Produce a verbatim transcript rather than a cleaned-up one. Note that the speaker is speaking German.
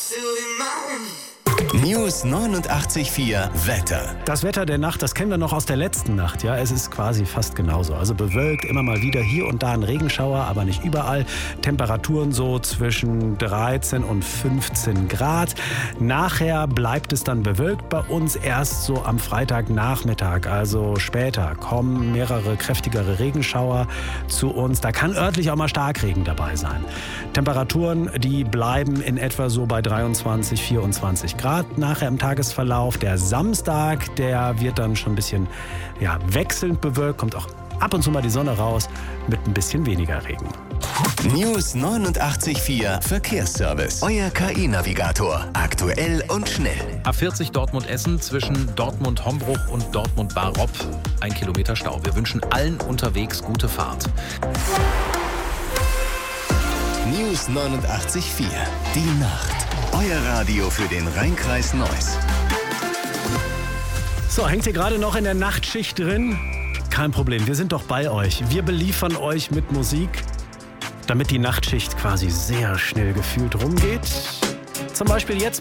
News neunundachtzig Komma vier Wetter. Das Wetter der Nacht, das kennen wir noch aus der letzten Nacht. Ja, es ist quasi fast genauso. Also bewölkt, immer mal wieder hier und da ein Regenschauer, aber nicht überall. Temperaturen so zwischen dreizehn und fünfzehn Grad. Nachher bleibt es dann bewölkt bei uns. Erst so am Freitagnachmittag, also später, kommen mehrere kräftigere Regenschauer zu uns. Da kann örtlich auch mal Starkregen dabei sein. Temperaturen, die bleiben in etwa so bei dreiundzwanzig, vierundzwanzig Grad. Nachher im Tagesverlauf. Der Samstag, der wird dann schon ein bisschen ja, wechselnd bewölkt, kommt auch ab und zu mal die Sonne raus mit ein bisschen weniger Regen. News neunundachtzig Komma vier Verkehrsservice. Euer K I-Navigator. Aktuell und schnell. A vierzig Dortmund-Essen zwischen Dortmund-Hombruch und Dortmund-Barropp. Ein Kilometer Stau. Wir wünschen allen unterwegs gute Fahrt. News neunundachtzig Komma vier. Die Nacht. Euer Radio für den Rheinkreis Neuss. So, hängt ihr gerade noch in der Nachtschicht drin? Kein Problem, wir sind doch bei euch. Wir beliefern euch mit Musik, damit die Nachtschicht quasi sehr schnell gefühlt rumgeht. Zum Beispiel jetzt